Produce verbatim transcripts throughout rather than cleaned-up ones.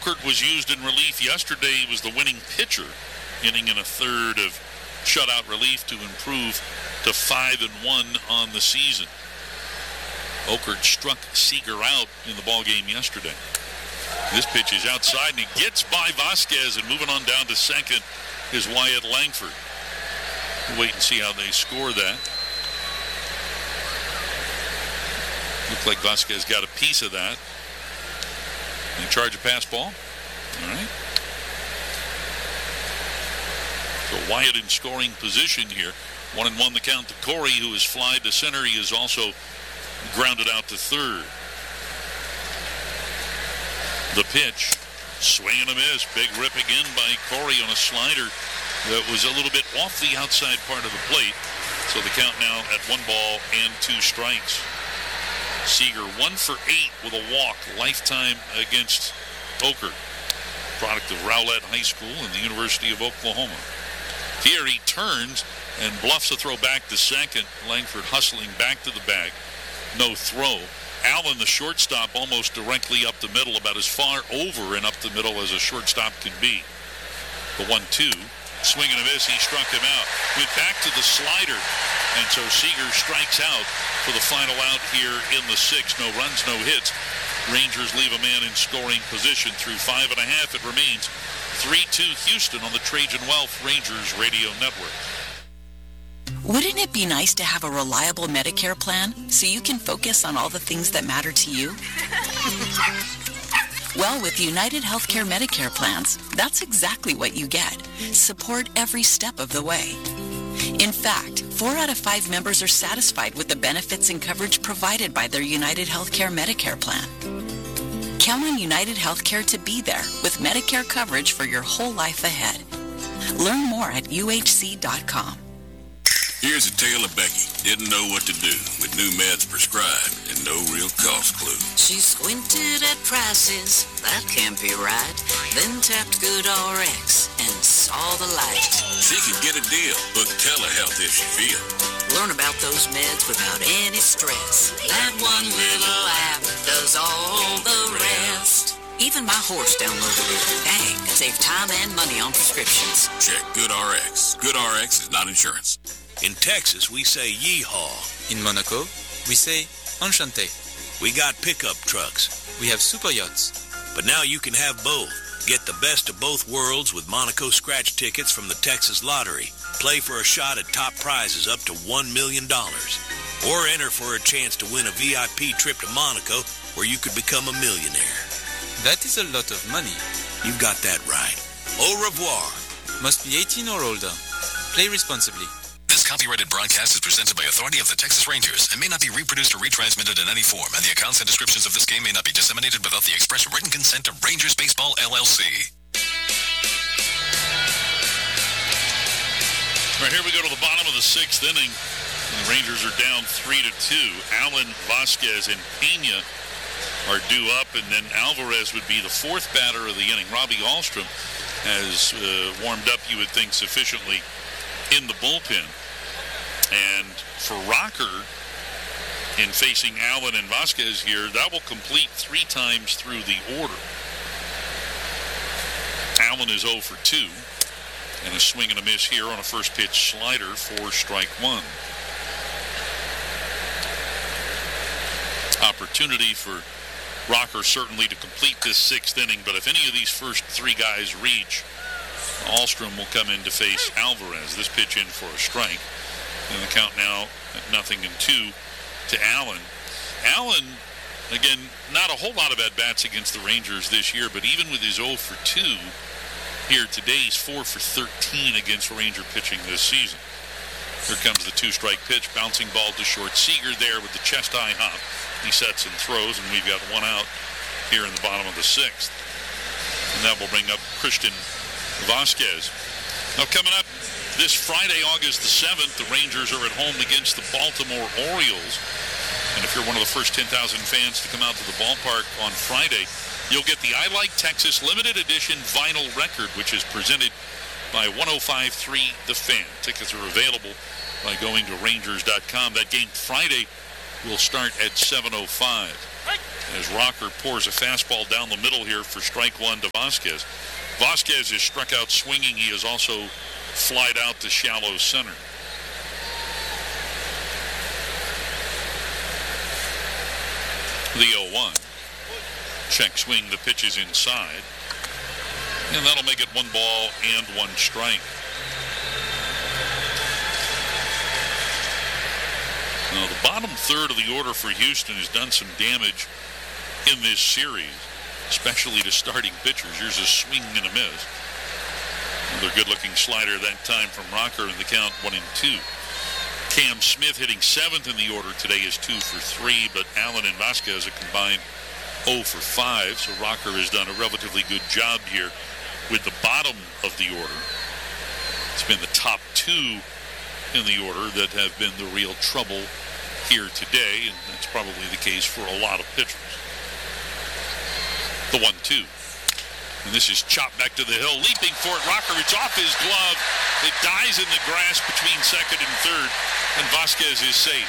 Okert was used in relief yesterday. He was the winning pitcher, inning in a third of shutout relief to improve to five and one on the season. Okert struck Seager out in the ballgame yesterday. This pitch is outside, and he gets by Vasquez, and moving on down to second is Wyatt Langford. We'll wait and see how they score that. Looks like Vasquez got a piece of that. In charge of pass ball. All right. So Wyatt in scoring position here. One and one the count to Corey, who has flied to center. He is also grounded out to third. The pitch, swing and a miss. Big rip again by Corey on a slider that was a little bit off the outside part of the plate. So the count now at one ball and two strikes. Seager one for eight with a walk, lifetime against Okert, product of Rowlett High School and the University of Oklahoma. Here he turns and bluffs a throw back to second. Langford hustling back to the bag. No throw. Allen, the shortstop, almost directly up the middle, about as far over and up the middle as a shortstop can be. The one two. Swing and a miss. He struck him out. Went back to the slider. And so Seager strikes out for the final out here in the sixth. No runs, no hits. Rangers leave a man in scoring position through five and a half. It remains three two Houston on the Trajan Wealth Rangers Radio Network. Wouldn't it be nice to have a reliable Medicare plan so you can focus on all the things that matter to you? Well, with United Healthcare Medicare plans, that's exactly what you get. Support every step of the way. In fact, four out of five members are satisfied with the benefits and coverage provided by their United Healthcare Medicare plan. Count on United Healthcare to be there with Medicare coverage for your whole life ahead. Learn more at U H C dot com. Here's a tale of Becky. Didn't know what to do with new meds prescribed and no real cost clue. She squinted at prices, that can't be right. Then tapped GoodRx and saw the light. She could get a deal. Book telehealth if she feels. Learn about those meds without any stress. That one little app does all the rest. Even my horse downloaded it. Dang, save time and money on prescriptions. Check GoodRx. GoodRx is not insurance. In Texas, we say yeehaw. In Monaco, we say enchanté. We got pickup trucks. We have super yachts. But now you can have both. Get the best of both worlds with Monaco scratch tickets from the Texas Lottery. Play for a shot at top prizes up to one million dollars. Or enter for a chance to win a V I P trip to Monaco where you could become a millionaire. That is a lot of money. You got that right. Au revoir. Must be eighteen or older. Play responsibly. This copyrighted broadcast is presented by authority of the Texas Rangers and may not be reproduced or retransmitted in any form, and the accounts and descriptions of this game may not be disseminated without the express written consent of Rangers Baseball, L L C. All right, here we go to the bottom of the sixth inning. The Rangers are down three to two. Allen, Vasquez, and Pena are due up, and then Alvarez would be the fourth batter of the inning. Robbie Ahlstrom has uh, warmed up, you would think, sufficiently in the bullpen. And for Rocker, in facing Allen and Vasquez here, that will complete three times through the order. Allen is oh for two. And a swing and a miss here on a first pitch slider for strike one. Opportunity for Rocker certainly to complete this sixth inning, but if any of these first three guys reach, Ahlstrom will come in to face Alvarez. This pitch in for a strike. And the count now at nothing and two to Allen. Allen, again, not a whole lot of at-bats against the Rangers this year, but even with his oh for two here today, he's four for thirteen against Ranger pitching this season. Here comes the two-strike pitch, bouncing ball to short. Seager there with the chest-high hop. He sets and throws, and we've got one out here in the bottom of the sixth. And that will bring up Christian Vasquez. Now coming up this Friday, August the seventh, the Rangers are at home against the Baltimore Orioles. And if you're one of the first ten thousand fans to come out to the ballpark on Friday, you'll get the I Like Texas limited edition vinyl record, which is presented by one oh five point three The Fan. Tickets are available by going to Rangers dot com. That game Friday will start at seven oh five. as Rocker pours a fastball down the middle here for strike one to Vasquez. Vasquez is struck out swinging. He is also flied out to shallow center. The oh one. Check swing, the pitch is inside. And that'll make it one ball and one strike. Now, the bottom third of the order for Houston has done some damage in this series, especially to starting pitchers. Here's a swing and a miss. Another good-looking slider that time from Rocker in the count one and two. Cam Smith hitting seventh in the order today is two for three, but Allen and Vasquez are combined oh for five, so Rocker has done a relatively good job here with the bottom of the order. It's been the top two in the order that have been the real trouble here today, and that's probably the case for a lot of pitchers. The one two. And this is chopped back to the hill. Leaping for it, Rocker. It's off his glove. It dies in the grass between second and third, and Vasquez is safe.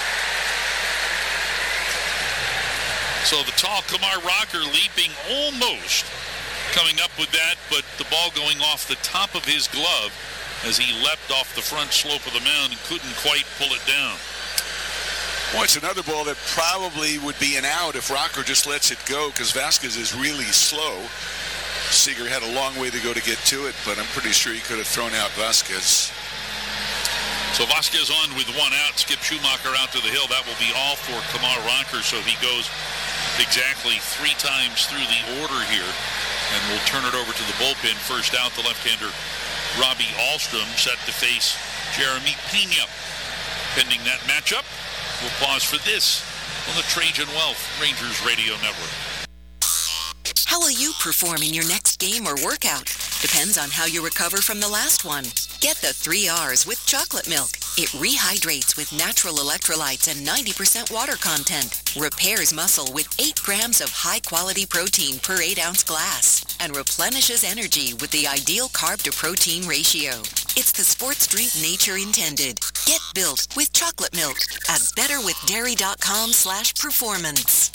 So the tall Kumar Rocker leaping almost coming up with that, but the ball going off the top of his glove as he leapt off the front slope of the mound and couldn't quite pull it down. Well, it's another ball that probably would be an out if Rocker just lets it go, because Vasquez is really slow. Seager had a long way to go to get to it, but I'm pretty sure he could have thrown out Vasquez. So Vasquez on with one out. Skip Schumacher out to the hill. That will be all for Kumar Rocker, so he goes exactly three times through the order here. And we'll turn it over to the bullpen. First out, the left-hander Robbie Ahlstrom set to face Jeremy Pena. Pending that matchup, we'll pause for this on the Trajan Wealth Rangers Radio Network. How will you perform in your next game or workout? Depends on how you recover from the last one. Get the three R's with chocolate milk. It rehydrates with natural electrolytes and ninety percent water content. Repairs muscle with eight grams of high-quality protein per eight ounce glass. And replenishes energy with the ideal carb-to-protein ratio. It's the sports drink nature intended. Get built with chocolate milk at betterwithdairy.com slash performance.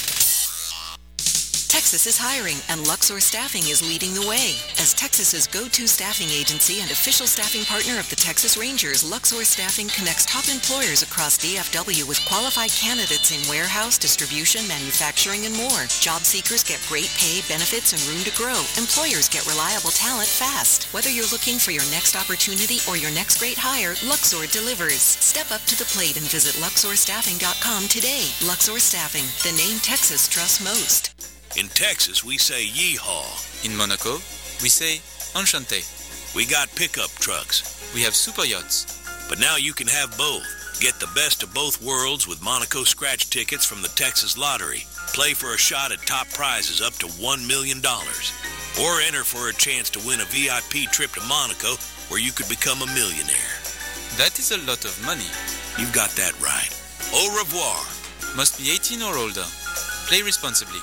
Texas is hiring, and Luxor Staffing is leading the way. As Texas's go-to staffing agency and official staffing partner of the Texas Rangers, Luxor Staffing connects top employers across D F W with qualified candidates in warehouse, distribution, manufacturing, and more. Job seekers get great pay, benefits, and room to grow. Employers get reliable talent fast. Whether you're looking for your next opportunity or your next great hire, Luxor delivers. Step up to the plate and visit luxor staffing dot com today. Luxor Staffing, the name Texas trusts most. In Texas, we say yeehaw. In Monaco, we say enchanté. We got pickup trucks. We have super yachts. But now you can have both. Get the best of both worlds with Monaco scratch tickets from the Texas Lottery. Play for a shot at top prizes up to one million dollars. Or enter for a chance to win a V I P trip to Monaco where you could become a millionaire. That is a lot of money. You've got that right. Au revoir. Must be eighteen or older. Play responsibly.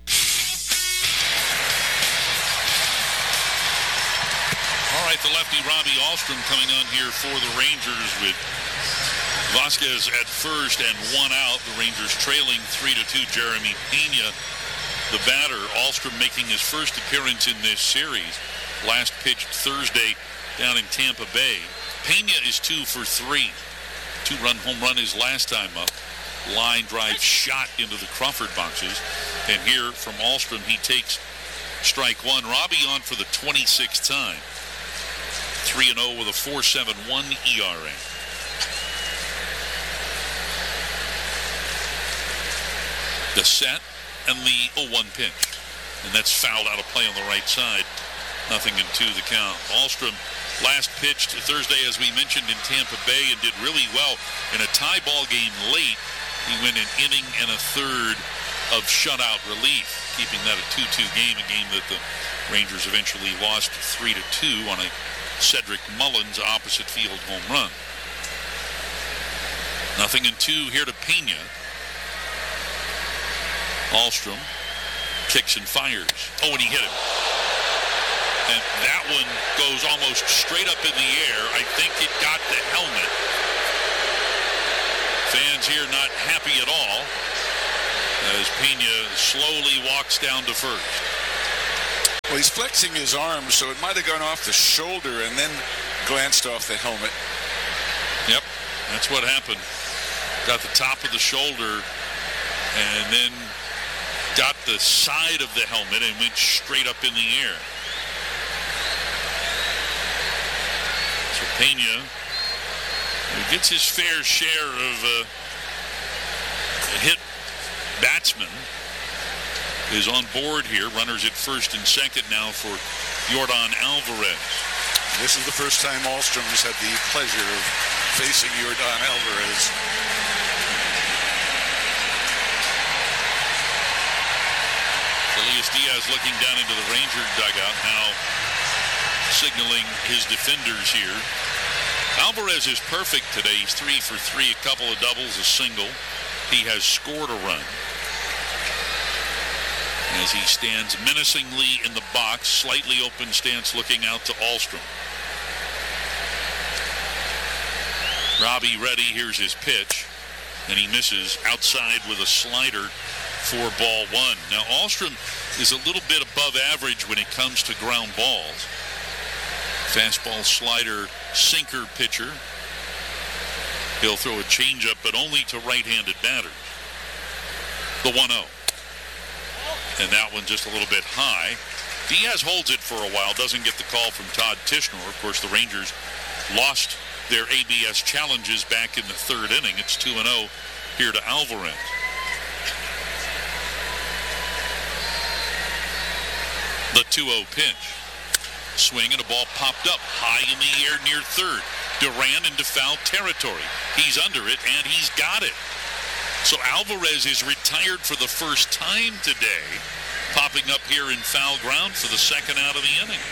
All right, the lefty Robbie Ahlstrom coming on here for the Rangers with Vasquez at first and one out. The Rangers trailing three to two. Jeremy Pena, the batter. Ahlstrom making his first appearance in this series. Last pitched Thursday down in Tampa Bay. Pena is two for three. Two-run home run his last time up. Line drive shot into the Crawford boxes. And here from Ahlstrom, he takes strike one. Robbie on for the twenty-sixth time. three and oh with a four point seven one E R A. The set and the oh one pitch. And that's fouled out of play on the right side. Nothing in two the count. Ahlstrom last pitched Thursday, as we mentioned, in Tampa Bay and did really well in a tie ball game late. He went an inning and a third of shutout relief, keeping that a two two game, a game that the Rangers eventually lost three to two on a Cedric Mullins opposite field home run. Nothing in two here to Pena. Ahlstrom kicks and fires. Oh, and he hit him. And that one goes almost straight up in the air. I think it got the helmet. Fans here not happy at all as Pena slowly walks down to first. Well, he's flexing his arm, so it might have gone off the shoulder and then glanced off the helmet. Yep, that's what happened. Got the top of the shoulder and then got the side of the helmet and went straight up in the air. So Pena, who gets his fair share of uh, hit batsmen, is on board here. Runners at first and second now for Yordan Alvarez. This is the first time Ahlstrom's had the pleasure of facing Yordan Alvarez. Elias Diaz looking down into the Ranger dugout now, signaling his defenders here. Alvarez is perfect today. He's three for three, a couple of doubles, a single. He has scored a run. As he stands menacingly in the box, slightly open stance looking out to Ahlstrom. Robbie ready, here's his pitch, and he misses outside with a slider for ball one. Now Ahlstrom is a little bit above average when it comes to ground balls. Fastball, slider, sinker pitcher. He'll throw a changeup, but only to right-handed batters. The one oh. And that one just a little bit high. Diaz holds it for a while, doesn't get the call from Todd Tishnor. Of course, the Rangers lost their A B S challenges back in the third inning. It's two and oh here to Alvarez. The two oh pitch. Swing and a ball popped up high in the air near third. Duran into foul territory. He's under it, and he's got it. So Alvarez is retired for the first time today, popping up here in foul ground for the second out of the inning.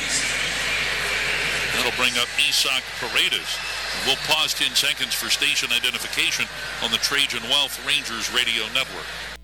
That'll bring up Isaac Paredes. We'll pause ten seconds for station identification on the Trajan Wealth Rangers Radio Network.